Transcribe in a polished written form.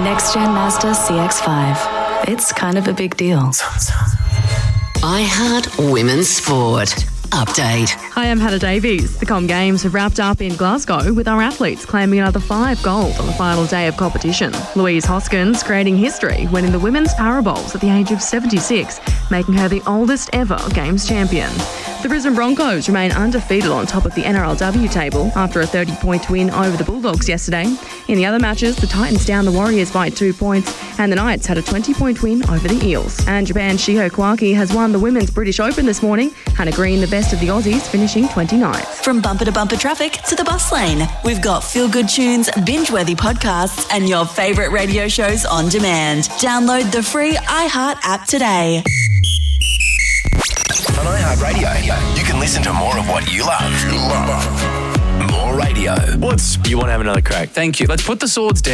Next Gen Mazda CX-5. It's kind of a big deal. iHeart Women's Sport. Update. Hi, I'm Hannah Davies. The Com Games have wrapped up in Glasgow with our athletes claiming another 5 gold on the final day of competition. Louise Hoskins creating history, winning the women's Parabowls at the age of 76, making her the oldest ever Games champion. The Brisbane Broncos remain undefeated on top of the NRLW table after a 30-point win over the Bulldogs yesterday. In the other matches, the Titans downed the Warriors by 2 points and the Knights had a 20-point win over the Eels. And Japan's Shiho Kawaki has won the Women's British Open this morning. Hannah Green, the best of the Aussies, finishing 29th. From bumper to bumper traffic to the bus lane, we've got feel-good tunes, binge-worthy podcasts and your favourite radio shows on demand. Download the free iHeart app today. On iHeartRadio, you can listen to more of what you love. More radio. You want to have another crack? Thank you. Let's put the swords down.